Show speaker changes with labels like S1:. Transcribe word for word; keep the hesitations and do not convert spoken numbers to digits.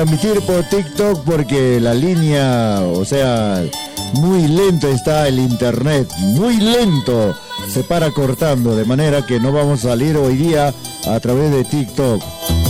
S1: Transmitir por TikTok porque la línea, o sea, muy lento está el internet, muy lento, se para cortando, de manera que no vamos a salir hoy día a través de TikTok.